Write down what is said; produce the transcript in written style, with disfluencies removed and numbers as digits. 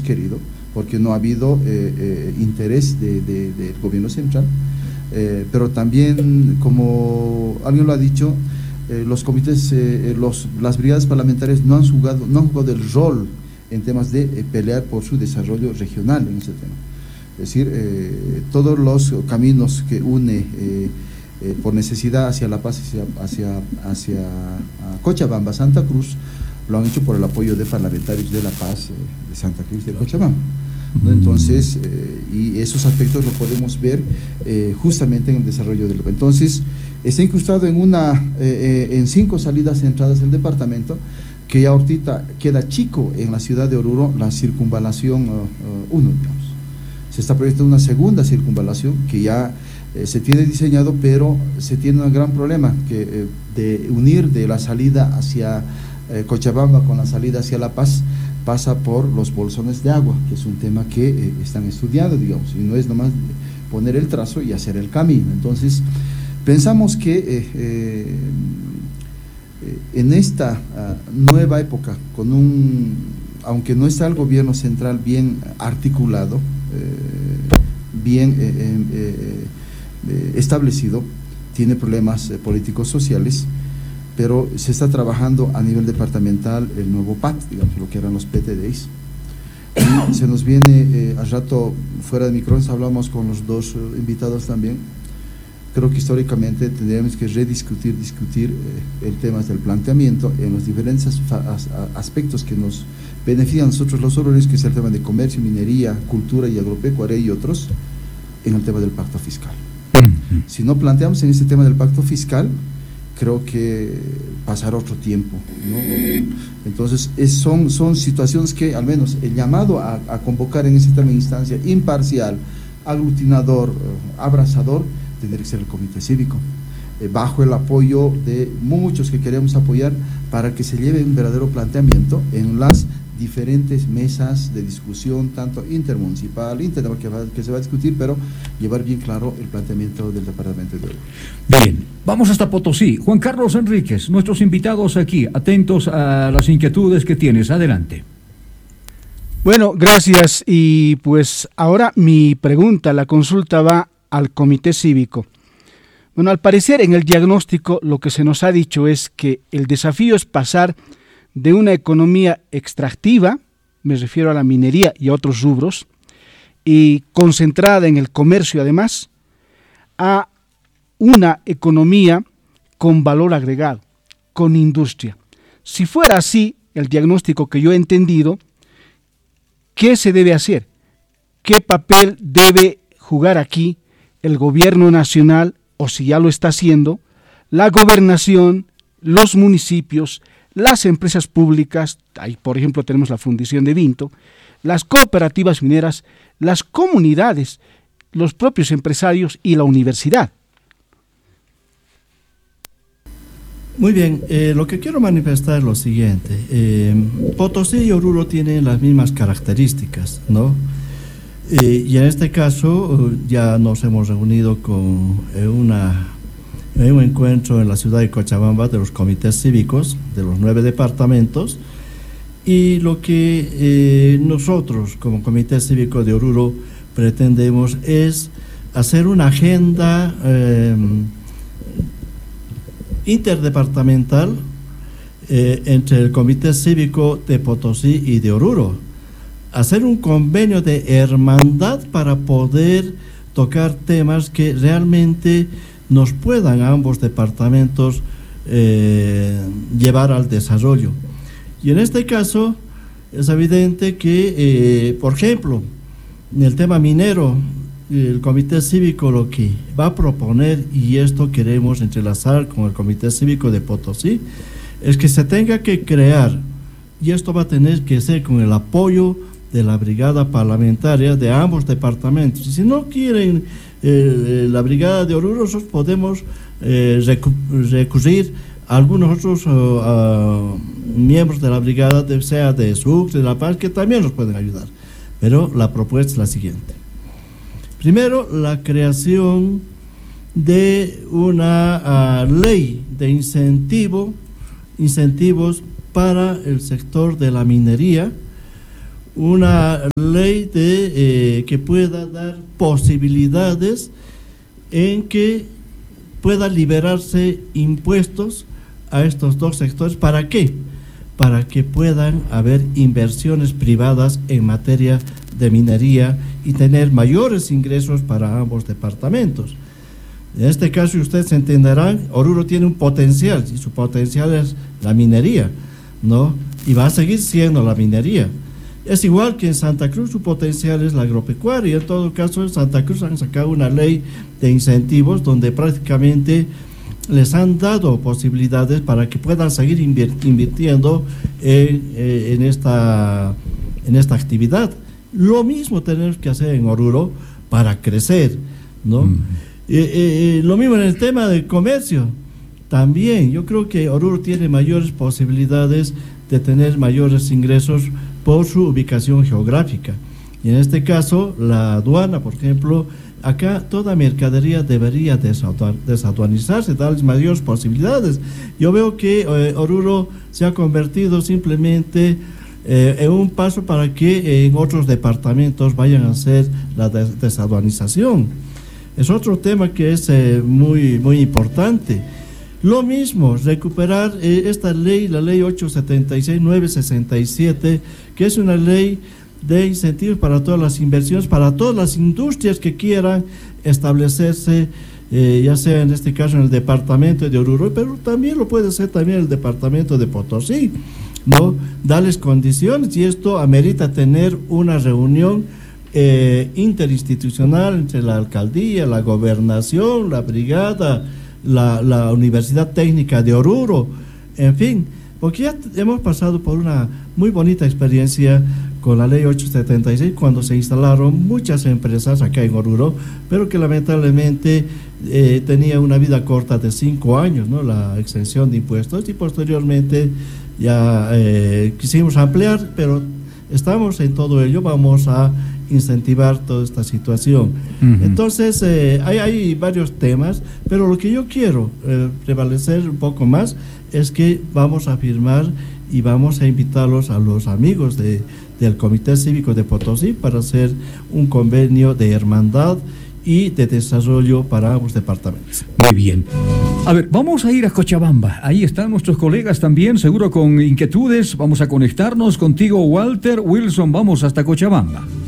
querido, porque no ha habido interés del gobierno central, pero también, como alguien lo ha dicho, los comités, las brigadas parlamentarias no han jugado el rol en temas de pelear por su desarrollo regional en ese tema. Es decir, todos los caminos que une por necesidad hacia La Paz, hacia Cochabamba, Santa Cruz, lo han hecho por el apoyo de parlamentarios de La Paz, de Santa Cruz, de Cochabamba, ¿no? Entonces, y esos aspectos lo podemos ver justamente en el desarrollo del. Entonces, está incrustado en 5 salidas y entradas del departamento, que ya ahorita queda chico en la ciudad de Oruro la circunvalación 1, digamos. Se está proyectando una segunda circunvalación que ya se tiene diseñado, pero se tiene un gran problema que de unir de la salida hacia Cochabamba con la salida hacia La Paz, pasa por los bolsones de agua, que es un tema que están estudiando, digamos, y no es nomás poner el trazo y hacer el camino. Entonces, pensamos que en esta nueva época, aunque no está el gobierno central bien articulado, bien establecido, tiene problemas políticos sociales, pero se está trabajando a nivel departamental el nuevo PAT, digamos, lo que eran los PTDs. Y se nos viene, al rato, fuera de micrófonos, hablamos con los 2 invitados también. Creo que históricamente tendríamos que discutir el tema del planteamiento en los diferentes aspectos que nos benefician a nosotros los orurinos, que es el tema de comercio, minería, cultura y agropecuaria y otros, en el tema del pacto fiscal. Si no planteamos en este tema del pacto fiscal, creo que pasará otro tiempo, ¿no? Entonces, son situaciones que, al menos, el llamado a convocar en esta instancia imparcial, aglutinador, abrazador, tendría que ser el comité cívico, bajo el apoyo de muchos que queremos apoyar, para que se lleve un verdadero planteamiento en las diferentes mesas de discusión, tanto intermunicipal, que se va a discutir, pero llevar bien claro el planteamiento del departamento de Oruro. Bien, vamos hasta Potosí. Juan Carlos Enríquez, nuestros invitados aquí, atentos a las inquietudes que tienes. Adelante. Bueno, gracias. Y pues ahora mi pregunta, la consulta va al comité cívico. Bueno, al parecer en el diagnóstico lo que se nos ha dicho es que el desafío es pasar de una economía extractiva, me refiero a la minería y a otros rubros, y concentrada en el comercio además, a una economía con valor agregado, con industria. Si fuera así, el diagnóstico que yo he entendido, ¿qué se debe hacer? ¿Qué papel debe jugar aquí el gobierno nacional, o si ya lo está haciendo, la gobernación, los municipios, las empresas públicas? Ahí, por ejemplo, tenemos la fundición de Vinto, las cooperativas mineras, las comunidades, los propios empresarios y la universidad? Muy bien, lo que quiero manifestar es lo siguiente. Potosí y Oruro tienen las mismas características, ¿no? Y en este caso ya nos hemos reunido con un encuentro en la ciudad de Cochabamba de los comités cívicos de los 9 departamentos, y lo que nosotros como Comité Cívico de Oruro pretendemos es hacer una agenda interdepartamental entre el Comité Cívico de Potosí y de Oruro, hacer un convenio de hermandad para poder tocar temas que realmente nos puedan a ambos departamentos llevar al desarrollo. Y en este caso es evidente que, por ejemplo, en el tema minero, el Comité Cívico lo que va a proponer, y esto queremos entrelazar con el Comité Cívico de Potosí, es que se tenga que crear, y esto va a tener que ser con el apoyo de la brigada parlamentaria de ambos departamentos. Si no quieren la brigada de Oruro, nosotros podemos recurrir a algunos otros miembros de la brigada, sea de SUC, de La Paz, que también nos pueden ayudar. Pero la propuesta es la siguiente. Primero, la creación de una ley de incentivos para el sector de la minería, una ley que pueda dar posibilidades en que pueda liberarse impuestos a estos dos sectores. ¿Para qué? Para que puedan haber inversiones privadas en materia de minería y tener mayores ingresos para ambos departamentos. En este caso, ustedes entenderán, Oruro tiene un potencial, y su potencial es la minería, ¿no? Y va a seguir siendo la minería. Es igual que en Santa Cruz, su potencial es la agropecuaria. En todo caso, en Santa Cruz han sacado una ley de incentivos donde prácticamente les han dado posibilidades para que puedan seguir invirtiendo en esta actividad. Lo mismo tenemos que hacer en Oruro para crecer, ¿no? Lo mismo en el tema del comercio. También yo creo que Oruro tiene mayores posibilidades de tener mayores ingresos por su ubicación geográfica. Y en este caso, la aduana, por ejemplo, acá toda mercadería debería desaduanizarse, darles mayores posibilidades. Yo veo que Oruro se ha convertido simplemente en un paso para que en otros departamentos vayan a hacer la desaduanización. Es otro tema que es muy, muy importante. Lo mismo, recuperar esta ley, la ley 876-967, que es una ley de incentivos para todas las inversiones, para todas las industrias que quieran establecerse, ya sea en este caso en el departamento de Oruro, pero también lo puede ser también el departamento de Potosí, ¿no? Darles condiciones, y esto amerita tener una reunión interinstitucional entre la alcaldía, la gobernación, la brigada, la Universidad Técnica de Oruro, en fin, porque ya hemos pasado por una muy bonita experiencia con la ley 876 cuando se instalaron muchas empresas acá en Oruro, pero que lamentablemente tenía una vida corta de 5 años, ¿no? La exención de impuestos, y posteriormente ya quisimos ampliar, pero estamos en todo ello, vamos a incentivar toda esta situación. Entonces, hay varios temas, pero lo que yo quiero prevalecer un poco más es que vamos a firmar y vamos a invitarlos a los amigos del Comité Cívico de Potosí para hacer un convenio de hermandad y de desarrollo para ambos departamentos. Muy bien. A ver, vamos a ir a Cochabamba. Ahí están nuestros colegas también, seguro con inquietudes. Vamos a conectarnos contigo, Walter. Wilson, vamos hasta Cochabamba.